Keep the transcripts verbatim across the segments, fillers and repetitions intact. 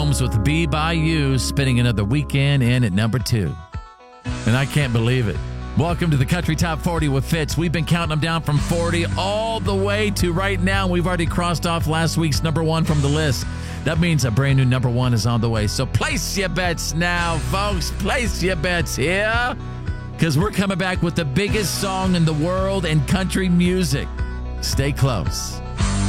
Combs with Be By You, spending another weekend in at number two. And I can't believe it. Welcome to the Country Top forty with Fitz. We've been counting them down from forty all the way to right now. We've already crossed off last week's number one from the list. That means a brand new number one is on the way. So place your bets now, folks. Place your bets here. Because we're coming back with the biggest song in the world in country music. Stay close.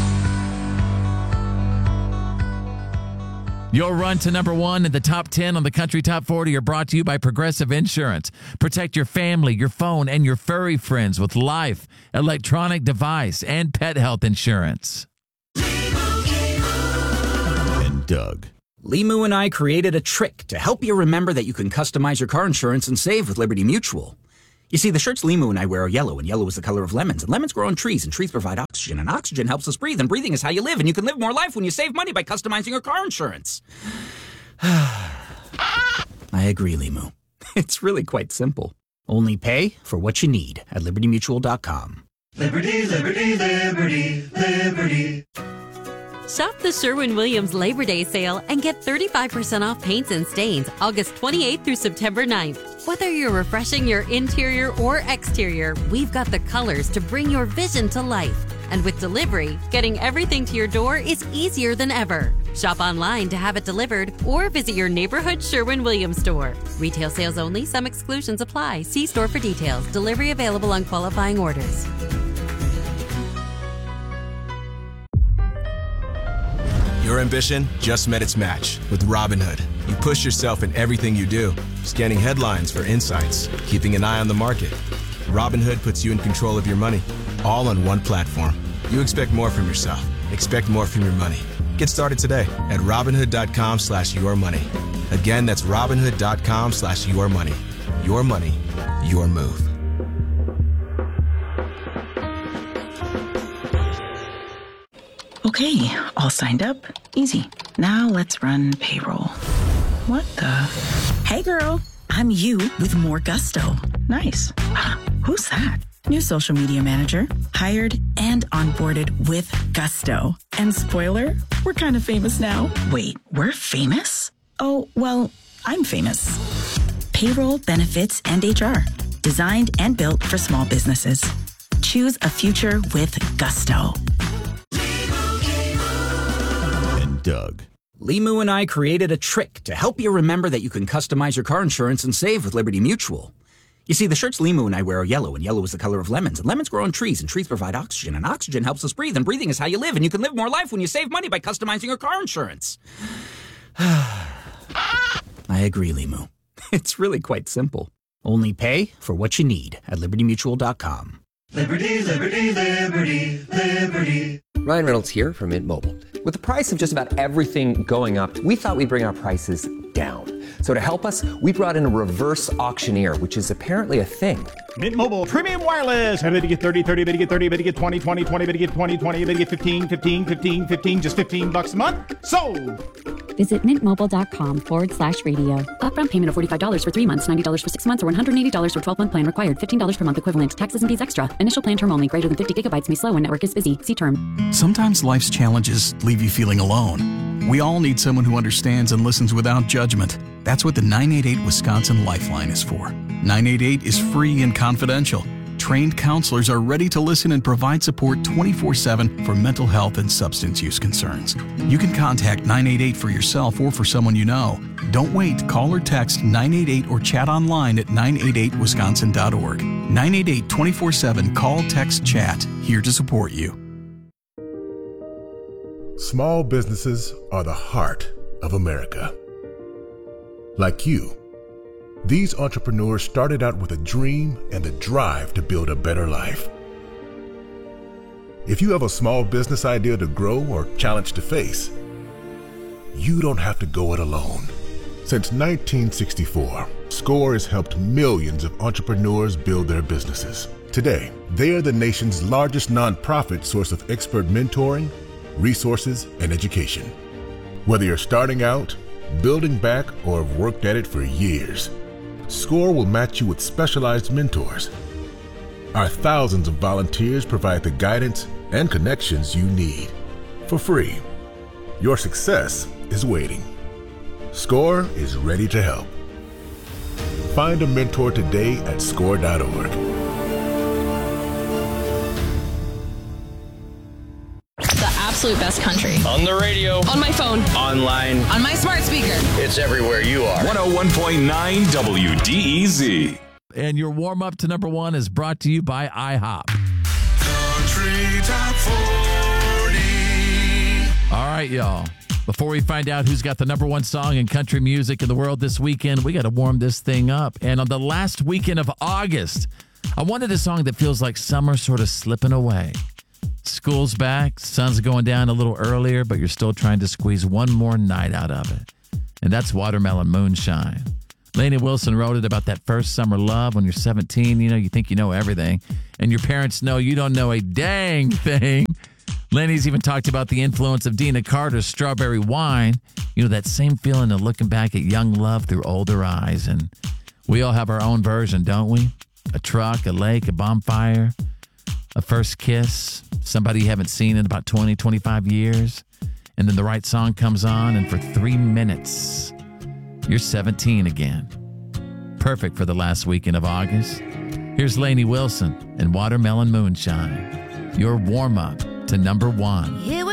Your run to number one in the top ten on the Country Top forty are brought to you by Progressive Insurance. Protect your family, your phone, and your furry friends with life, electronic device, and pet health insurance. And Doug. Limu and I created a trick to help you remember that you can customize your car insurance and save with Liberty Mutual. You see, the shirts Limu and I wear are yellow, and yellow is the color of lemons, and lemons grow on trees, and trees provide oxygen, and oxygen helps us breathe, and breathing is how you live, and you can live more life when you save money by customizing your car insurance. I agree, Limu. It's really quite simple. Only pay for what you need at liberty mutual dot com. Liberty, liberty, liberty, liberty. Shop the Sherwin-Williams Labor Day sale and get thirty-five percent off paints and stains August twenty-eighth through September ninth. Whether you're refreshing your interior or exterior, we've got the colors to bring your vision to life. And with delivery, getting everything to your door is easier than ever. Shop online to have it delivered or visit your neighborhood Sherwin-Williams store. Retail sales only. Some exclusions apply. See store for details. Delivery available on qualifying orders. Your ambition just met its match with Robinhood. You push yourself in everything you do, scanning headlines for insights, keeping an eye on the market. Robinhood puts you in control of your money, all on one platform. You expect more from yourself. Expect more from your money. Get started today at Robinhood.com slash your money. Again, that's Robinhood.com slash your money. Your money, your move. Okay, all signed up. Easy. Now let's run payroll. What the? Hey girl, I'm you with more gusto. Nice. Who's that? New social media manager. Hired and onboarded with gusto. And spoiler, we're kind of famous now. Wait, we're famous? Oh, well, I'm famous. Payroll, benefits, and H R. Designed and built for small businesses. Choose a future with gusto. Doug. Limu and I created a trick to help you remember that you can customize your car insurance and save with Liberty Mutual. You see, the shirts Limu and I wear are yellow, and yellow is the color of lemons, and lemons grow on trees, and trees provide oxygen, and oxygen helps us breathe, and breathing is how you live, and you can live more life when you save money by customizing your car insurance. I agree, Limu. It's really quite simple. Only pay for what you need at liberty mutual dot com. Liberty, liberty, liberty, liberty. Ryan Reynolds here from Mint Mobile. With the price of just about everything going up, we thought we'd bring our prices down. So to help us, we brought in a reverse auctioneer, which is apparently a thing. Mint Mobile Premium Wireless. How to get thirty, thirty, how to get thirty, how to get twenty, twenty, twenty, how to get twenty, twenty, how to get fifteen, fifteen, fifteen, fifteen, just fifteen bucks a month? Sold! Visit mintmobile.com forward slash radio. Upfront payment of forty-five dollars for three months, ninety dollars for six months, or one hundred eighty dollars for twelve-month plan required. fifteen dollars per month equivalent. Taxes and fees extra. Initial plan term only. Greater than fifty gigabytes may slow when network is busy. See term. Sometimes life's challenges leave you feeling alone. We all need someone who understands and listens without judgment. That's what the nine eight eight Wisconsin Lifeline is for. nine eight eight is free and confidential. Trained counselors are ready to listen and provide support twenty-four seven for mental health and substance use concerns. You can contact nine eight eight for yourself or for someone you know. Don't wait. Call or text nine eight eight or chat online at nine eight eight wisconsin dot org. nine eight eight, twenty-four seven. Call, text, chat. Here to support you. Small businesses are the heart of America. Like you, these entrepreneurs started out with a dream and the drive to build a better life. If you have a small business idea to grow or challenge to face, you don't have to go it alone. Since nineteen sixty-four, SCORE has helped millions of entrepreneurs build their businesses. Today, they are the nation's largest nonprofit source of expert mentoring, resources, and education. Whether you're starting out, building back, or have worked at it for years, SCORE will match you with specialized mentors. Our thousands of volunteers provide the guidance and connections you need for free. Your success is waiting. SCORE is ready to help. Find a mentor today at score dot org. The absolute best country. On the radio. On my phone. Online. On my smart speaker. It's everywhere you are. one oh one point nine W D E Z. And your warm-up to number one is brought to you by IHOP. Country Top forty. All right, y'all. Before we find out who's got the number one song in country music in the world this weekend, we got to warm this thing up. And on the last weekend of August, I wanted a song that feels like summer sort of slipping away. School's back, sun's going down a little earlier, but you're still trying to squeeze one more night out of it. And that's Watermelon Moonshine. Lainey Wilson wrote it about that first summer love when you're seventeen. You know, you think you know everything, and your parents know you don't know a dang thing. Lainey's even talked about the influence of Dina Carter's Strawberry Wine. You know, that same feeling of looking back at young love through older eyes. And we all have our own version, don't we? A truck, a lake, a bonfire, a first kiss, somebody you haven't seen in about twenty, twenty-five years. And then the right song comes on, and for three minutes, you're seventeen again. Perfect for the last weekend of August. Here's Lainey Wilson and Watermelon Moonshine, your warm-up to number one.